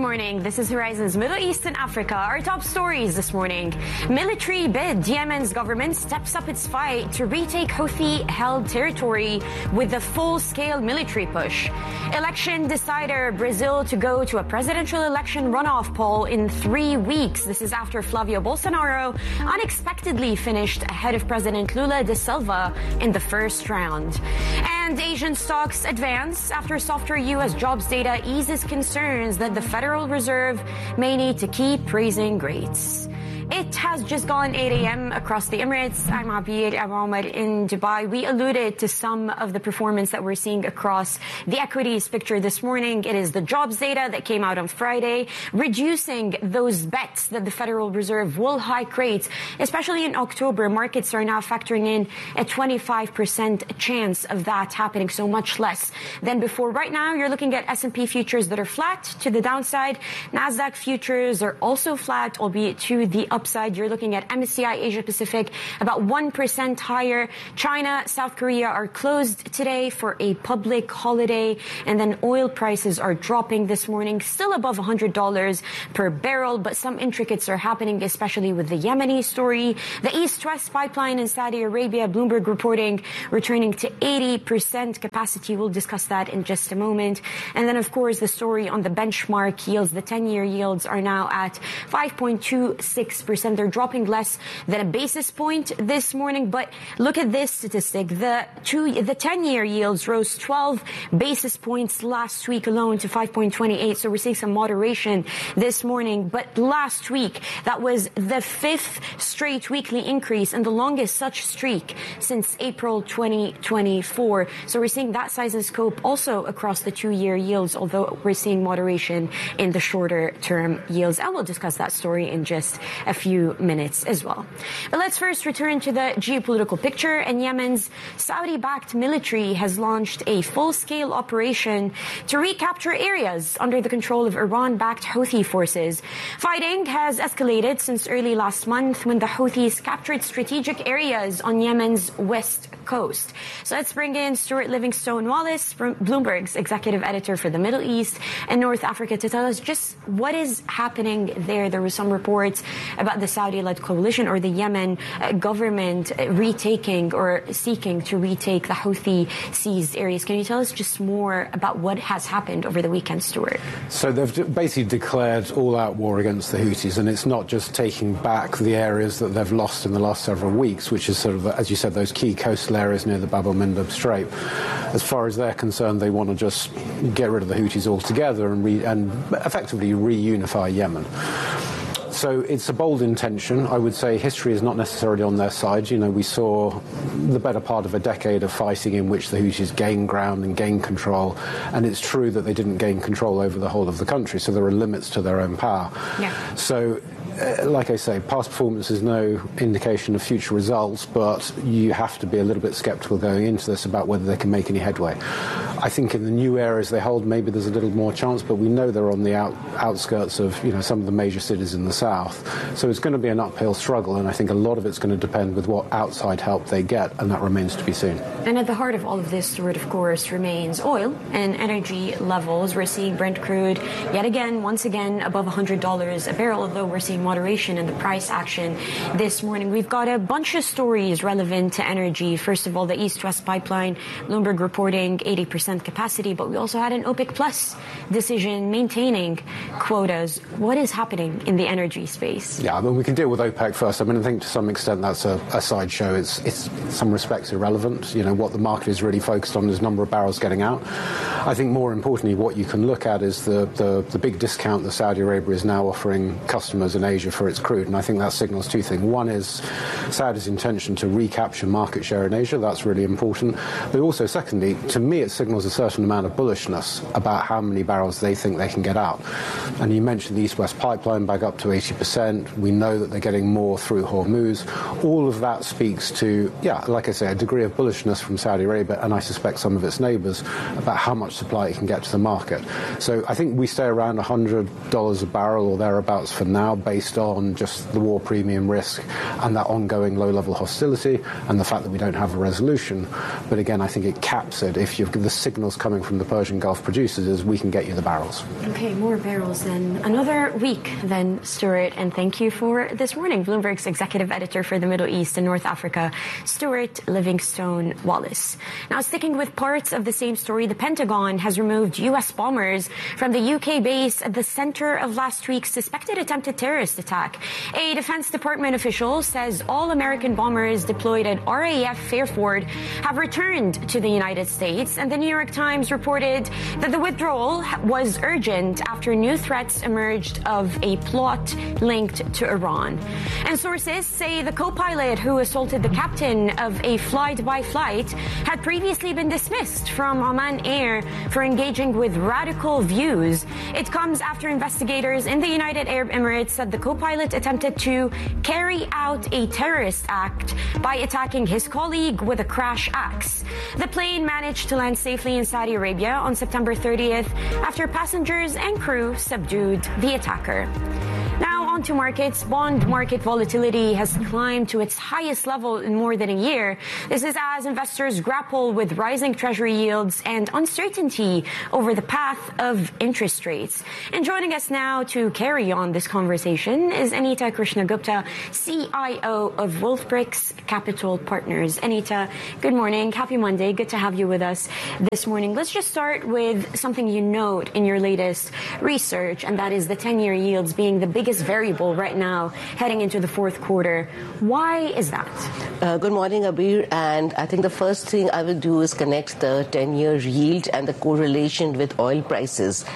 morning. This is Horizon's Middle East and Africa. Our top stories this morning. Military bid. Yemen's government steps up its fight to retake Houthi-held territory with a full-scale military push. Election decider. Brazil to go to a presidential election runoff poll in 3 weeks. This is after Flavio Bolsonaro unexpectedly finished ahead of President Lula da Silva in the first round. And Asian stocks advance after softer U.S. jobs data eases concerns that the Federal Reserve may need to keep raising rates. It has just gone 8 a.m. across the Emirates. I'm Abir Ahmed in Dubai. We alluded to some of the performance that we're seeing across the equities picture this morning. It is the jobs data that came out on Friday, reducing those bets that the Federal Reserve will hike rates, especially in October. Markets are now factoring in a 25% chance of that happening, so much less than before. Right now, you're looking at S&P futures that are flat to the downside. NASDAQ futures are also flat, albeit to the upside. You're looking at MSCI Asia Pacific about 1% higher. China, South Korea are closed today for a public holiday. And then oil prices are dropping this morning, still above $100 per barrel. But some intricacies are happening, especially with the Yemeni story. The East-West pipeline in Saudi Arabia, Bloomberg reporting returning to 80% capacity. We'll discuss that in just a moment. And then, of course, the story on the benchmark yields. The 10-year yields are now at 5.26%. They're dropping less than a basis point this morning. But look at this statistic. The 10-year yields rose 12 basis points last week alone to 5.28. So we're seeing some moderation this morning. But last week, that was the 5th straight weekly increase and the longest such streak since April 2024. So we're seeing that size and scope also across the 2-year yields, although we're seeing moderation in the shorter term yields. And we'll discuss that story in just a few minutes as well. But let's first return to the geopolitical picture. And Yemen's Saudi-backed military has launched a full-scale operation to recapture areas under the control of Iran-backed Houthi forces. Fighting has escalated since early last month when the Houthis captured strategic areas on Yemen's west coast. So let's bring in Stuart Livingstone-Wallace, from Bloomberg's executive editor for the Middle East and North Africa, to tell us just what is happening there. There were some reports about the Saudi-led coalition or the Yemen government retaking or seeking to retake the Houthi seized areas. Can you tell us just more about what has happened over the weekend, Stuart? So they've basically declared all-out war against the Houthis, and it's not just taking back the areas that they've lost in the last several weeks, which is sort of, as you said, those key coastal areas near the Bab el-Mandeb Strait. As far as they're concerned, they want to just get rid of the Houthis altogether and effectively reunify Yemen. So it's a bold intention. I would say history is not necessarily on their side. You know, we saw the better part of a decade of fighting in which the Houthis gained ground and gained control. And it's true that they didn't gain control over the whole of the country, so there are limits to their own power. Yeah. So, like I say, past performance is no indication of future results, but you have to be a little bit sceptical going into this about whether they can make any headway. I think in the new areas they hold, maybe there's a little more chance, but we know they're on the outskirts of, you know, some of the major cities in the south. So it's going to be an uphill struggle, and I think a lot of it's going to depend with what outside help they get, and that remains to be seen. And at the heart of all of this, Stuart, of course, remains oil and energy levels. We're seeing Brent crude yet again, once again, above $100 a barrel, although we're seeing moderation in the price action this morning. We've got a bunch of stories relevant to energy. First of all, the East-West pipeline, Bloomberg reporting 80% capacity, but we also had an OPEC Plus decision maintaining quotas. What is happening in the energy space? Yeah, I mean, we can deal with OPEC first. I mean, I think to some extent that's a sideshow. It's in some respects irrelevant. You know, what the market is really focused on is number of barrels getting out. I think more importantly, what you can look at is the big discount that Saudi Arabia is now offering customers in Asia for its crude. And I think that signals two things. One is Saudi's intention to recapture market share in Asia. That's really important. But also, secondly, to me, it signals a certain amount of bullishness about how many barrels they think they can get out. And you mentioned the East-West pipeline back up to 80%. We know that they're getting more through Hormuz. All of that speaks to, like I say, a degree of bullishness from Saudi Arabia, and I suspect some of its neighbours, about how much supply it can get to the market. So I think we stay around $100 a barrel or thereabouts for now, based on just the war premium risk and that ongoing low-level hostility and the fact that we don't have a resolution. But again, I think it caps it. If you've the signals coming from the Persian Gulf producers is we can get you the barrels. Okay, more barrels then. Another week then, Stuart, and thank you for this morning. Bloomberg's executive editor for the Middle East and North Africa, Stuart Livingstone Wallace. Now, sticking with parts of the same story, the Pentagon has removed U.S. bombers from the UK base at the center of last week's suspected attempted terrorist attack. A Defense Department official says all American bombers deployed at RAF Fairford have returned to the United States, and the New York Times reported that the withdrawal was urgent after new threats emerged of a plot linked to Iran. And sources say the co-pilot who assaulted the captain of a flight-by-flight had previously been dismissed from Oman Air for engaging with radical views. It comes after investigators in the United Arab Emirates said the co-pilot attempted to carry out a terrorist act by attacking his colleague with a crash axe. The plane managed to land safely in Saudi Arabia on September 30th after passengers and crew subdued the attacker. Now on to markets. Bond market volatility has climbed to its highest level in more than a year. This is as investors grapple with rising treasury yields and uncertainty over the path of interest rates. And joining us now to carry on this conversation is Anita Krishnagupta, CIO of Wolfbricks Capital Partners. Anita, good morning. Happy Monday. Good to have you with us this morning. Let's just start with something you note in your latest research, and that is the 10-year yields being the biggest variable right now heading into the fourth quarter. Why is that? Good morning, Abir. And I think the first thing I will do is connect the 10-year yield and the correlation with oil prices.